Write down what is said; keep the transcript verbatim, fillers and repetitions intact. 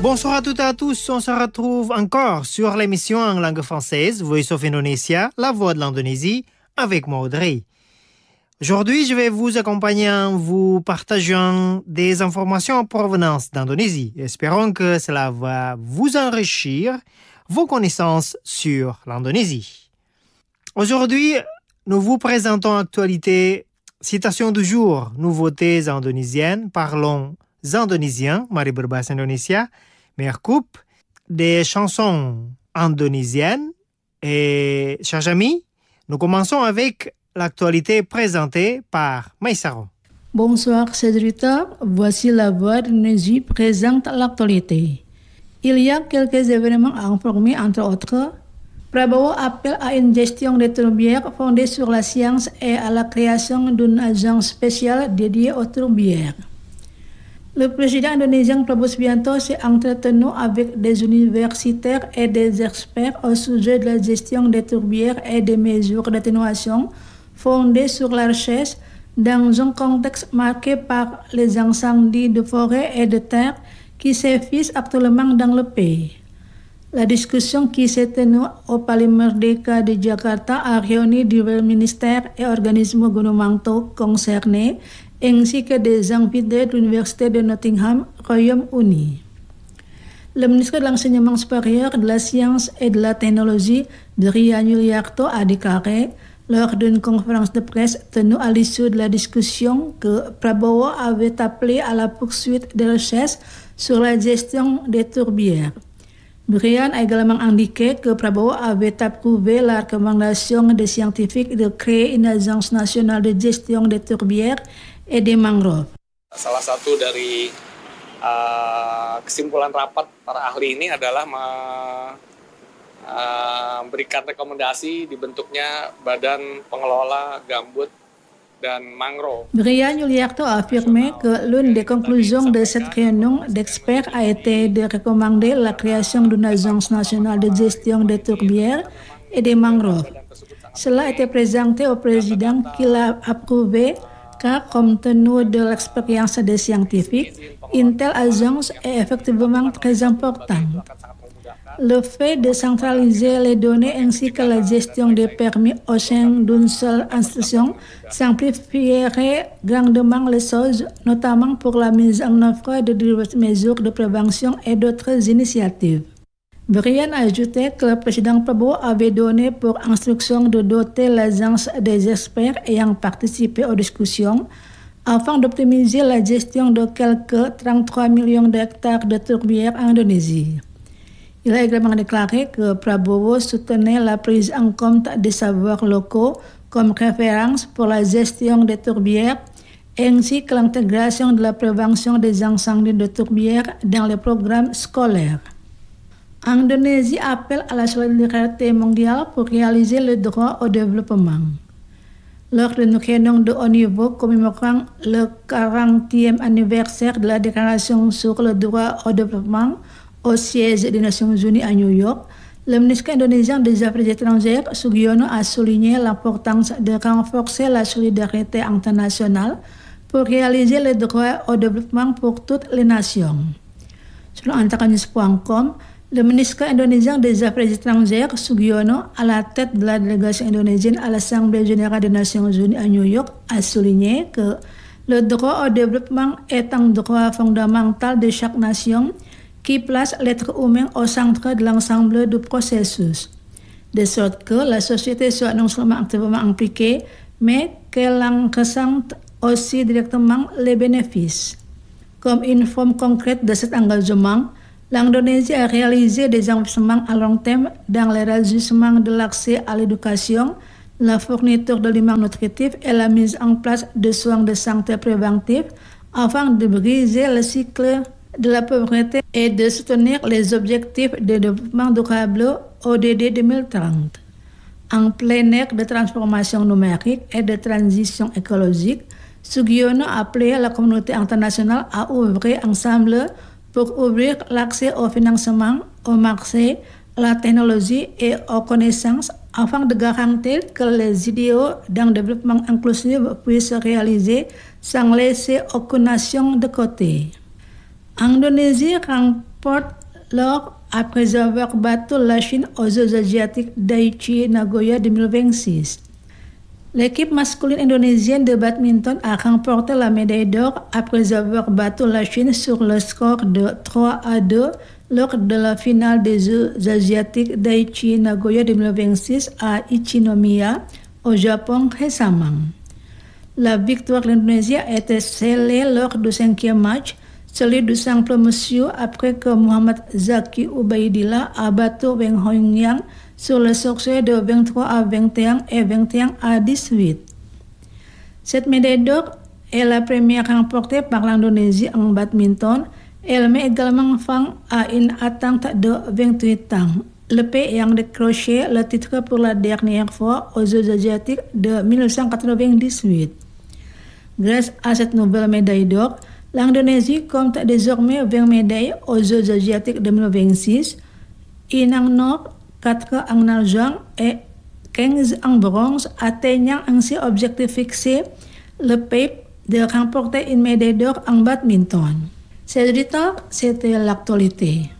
Bonsoir à toutes et à tous, on se retrouve encore sur l'émission en langue française Voice of Indonesia, la voix de l'Indonésie, avec moi Audrey. Aujourd'hui, je vais vous accompagner en vous partageant des informations en provenance d'Indonésie. Espérons que cela va vous enrichir vos connaissances sur l'Indonésie. Aujourd'hui, nous vous présentons actualité, citation du jour, nouveautés indonésiennes, parlons indonésien, mari berbahasa Indonesia, meilleure coupe, des chansons indonésiennes. Et, chers amis, nous commençons avec l'actualité présentée par Maïsaro. Bonsoir Cédrita, voici la voix d'Indonésie présente l'actualité. Il y a quelques événements à informer, entre autres. Prabowo appelle à une gestion des tourbières fondée sur la science et à la création d'une agence spéciale dédiée aux tourbières. Le président indonésien Prabowo Subianto s'est entretenu avec des universitaires et des experts au sujet de la gestion des tourbières et des mesures d'atténuation fondées sur la recherche dans un contexte marqué par les incendies de forêt et de terre qui sévissent actuellement dans le pays. La discussion qui s'est tenue au Palais Merdeka de Jakarta a réuni divers ministères et organismes gouvernementaux concernés ainsi que des invités de l'Université de Nottingham, Royaume-Uni. Le ministre de l'Enseignement supérieur, de la Science et de la Technologie, Dria Yuliarto, a déclaré lors d'une conférence de presse tenue à l'issue de la discussion que Prabowo avait appelé à la poursuite des recherches sur la gestion des tourbières. Brian a également indiqué que Prabowo avait approuvé la recommandation des scientifiques de créer une agence nationale de gestion des tourbières et des mangroves. Salah satu dari uh, kesimpulan rapat para ahli ini adalah memberikan uh, rekomendasi dibentuknya Badan Pengelola Gambut dan Mangrove. Brian Yuliarto a affirmé que l'une des conclusions de cette réunion d'experts a été de recommander la création d'une agence nationale de gestion des tourbières et des mangroves. Cela a été présenté au président qui l'a approuvé car, compte tenu de l'expérience des scientifiques, une telle agence est effectivement très importante. Le fait de centraliser les données ainsi que la gestion des permis au sein d'une seule institution simplifierait grandement les choses, notamment pour la mise en œuvre de diverses mesures de prévention et d'autres initiatives. Brian a ajouté que le président Prabowo avait donné pour instruction de doter l'agence des experts ayant participé aux discussions afin d'optimiser la gestion de quelques trente-trois millions d'hectares de tourbières en Indonésie. Il a également déclaré que Prabowo soutenait la prise en compte des savoirs locaux comme référence pour la gestion des tourbières ainsi que l'intégration de la prévention des incendies de tourbières dans les programmes scolaires. Indonésie appelle à la solidarité mondiale pour réaliser le droit au développement. Lors d'une réunion de haut niveau commémorant le quarantième anniversaire de la Déclaration sur le droit au développement au siège des Nations Unies à New York, le ministre indonésien des Affaires étrangères, Sugiono, a souligné l'importance de renforcer la solidarité internationale pour réaliser le droit au développement pour toutes les nations. Selon antaranews point com, le ministre indonésien des Affaires étrangères, Sugiono, à la tête de la délégation indonésienne à l'Assemblée générale des Nations Unies à New York, a souligné que le droit au développement est un droit fondamental de chaque nation qui place l'être humain au centre de l'ensemble du processus, de sorte que la société soit non seulement activement impliquée, mais qu'elle en ressente aussi directement les bénéfices. Comme une forme concrète de cet engagement, l'Indonésie a réalisé des investissements à long terme dans l'élargissement de l'accès à l'éducation, la fourniture d'aliments nutritifs et la mise en place de soins de santé préventifs afin de briser le cycle de la pauvreté et de soutenir les objectifs de développement durable O D D deux mille trente. En plein air de transformation numérique et de transition écologique, Sugiono a appelé la communauté internationale à ouvrir ensemble pour ouvrir l'accès au financement, au marché, à la technologie et aux connaissances afin de garantir que les idéaux d'un développement inclusif puissent se réaliser sans laisser aucune nation de côté. Indonésie remporte l'or après avoir battu la Chine aux Jeux asiatiques d'Aichi Nagoya deux mille vingt-six. L'équipe masculine indonésienne de badminton a remporté la médaille d'or après avoir battu la Chine sur le score de trois à deux lors de la finale des Jeux asiatiques d'Aichi Nagoya deux mille vingt-six à Ichinomiya, au Japon récemment. La victoire de l'Indonésie a été scellée lors du cinquième match, celui du simple monsieur, après que Muhammad Zaki Ubaidillah a battu Wang Hongyang sur le succès de vingt-trois à vingt et un et vingt et un à dix-huit. Cette médaille d'or est la première remportée par l'Indonésie en badminton. Elle met également fin à une attente de vingt-huit ans. Le pays ayant décroché le titre pour la dernière fois aux Jeux asiatiques de mille neuf cent quatre-vingt-dix-huit. Grâce à cette nouvelle médaille d'or, l'Indonésie compte désormais vingt médailles aux Jeux asiatiques deux mille vingt-six, une en or, quatre en argent et quinze en bronze, atteignant ainsi l'objectif fixé, le pays de remporter une médaille d'or en badminton. C'est du temps, c'était l'actualité.